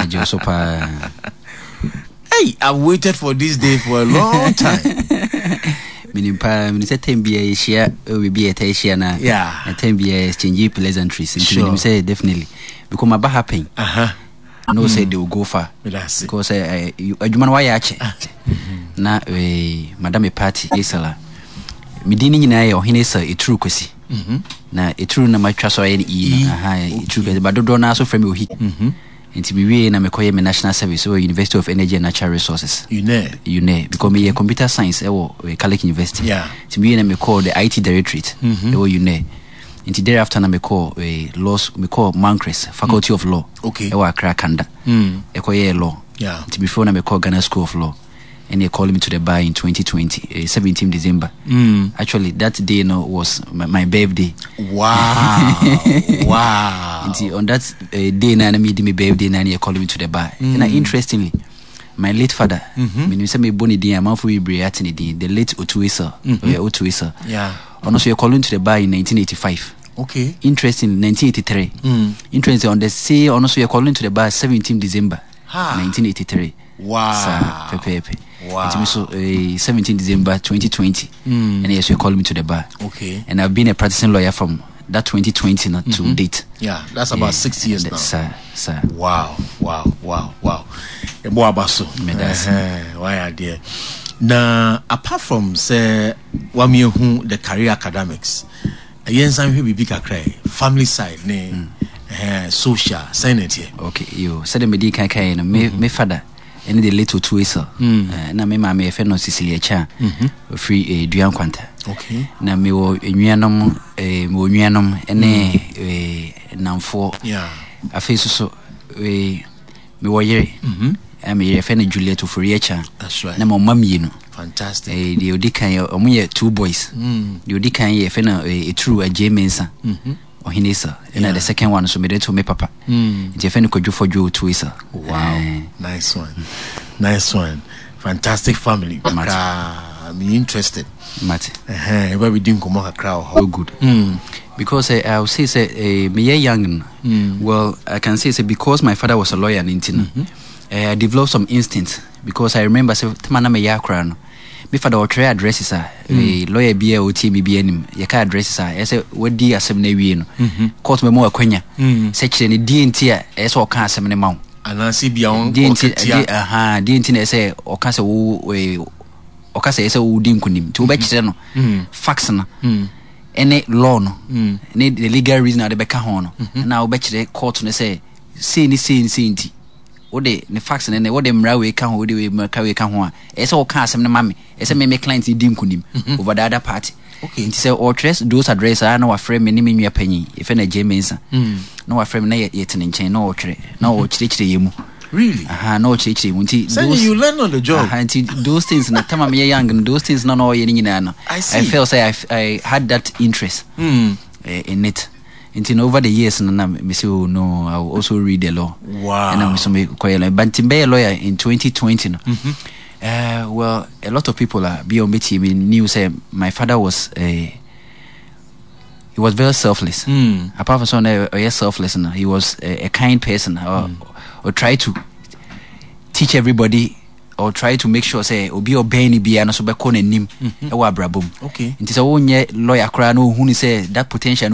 Hey, I've waited for this day for a long time. Minim say 10 BA share we be at Asia na. Yeah. 10 BA exchange pleasantries. Sure. Say definitely because my back happen. No say they will go far. Because adwuma no why ache. Na madam party esala. Medini nyina ye ohene sa etru kwesi. Na etru na matwa so ye etru kwesi but do na so frame ohi. Nti we na mekoye me national service or University of Energy and Natural Resources. UNE because me computer science Calec University. Nti we na me call the IT directorate UNE. Nti thereafter na me call laws me call Mancres Faculty of Law. Accra Kanda. Ekoye law. Nti before na me call Ghana School of Law. And they called me to the bar in 2020, 17 December. Actually, that day was my birthday. Wow. And on that day, I made my birthday, and they called me to the bar. And interestingly, my late father, when you say me born the late Otuisa. And also, you're calling to the bar in 1985. Okay. Interesting, 1983. Interesting, on the say, also, you're calling to the bar 17 December, 1983. Wow. Pepe. Wow. It's so 17 December 2020. And yes, you called me to the bar. Okay. And I've been a practicing lawyer from that 2020 to date. Yeah, that's about 6 years now. Sir. Wow. Why idea? Now, apart from say the career academics, family side, social, sanity. Okay, you said me kai me father. And the little twister. Na me mama e fe no Cecilia Cha. Free Duan Kwanta. Okay. Na me wo enuanom mo nuanom ene namfo. Yeah. Afi so me wo yere. Me yere fe no Juliet Oforiacha. That's right. Na mo mamie no. Fantastic. The odikan omo ye two boys. The odikan ye fe no true a Jameson. Ohinesa. And the second one so me to me papa. Jefeni Kojo Joe Twisa. Wow. Nice one. Fantastic family. I'm interested. Mate. Where we didn't come a crowd. How good. Because I'll say me young. Well, I can say because my father was a lawyer in Intina. I developed some instincts because I remember say Tamana me yakran. Me father or try addresses lawyer be o team be anim ye ka addresses I say what di asem na wie no court me mo akwanya say kire ni DNT e say o ka asem ne ma anansi bia on DNT na say o ka say o ka say wo di nkunim ti wo be kire no facts na any law no any the legal reason na be ka ho no na wo be kire court no say nti ode ne facts ne ode mra we ka ho ode we mra we ka ho a e say o ka asem ne mame e say me client di nkunim over the other party. Okay. Nti say or trace those address na wa frame me ne me nua panyi e fe na Jameson na wa frame na yet ne nchen na o twere na o chire yemu. Really? Na o chire mu nti those you learn on the job. Nti those things na tama me young and those things no ye nyina no. I felt say I had that interest in it. And over the years, me say, oh no, I will also read the law. Wow. And I'm so but to be a lawyer in 2020. Well, a lot of people are beyond me team knew say my father was he was very selfless. Apart from so selfless, he was a kind person or try to teach everybody or try to make sure say obi obey be and so be ko nanim e wa brabom. Okay. Nti say wonye lawyer kra no hu ni say that potential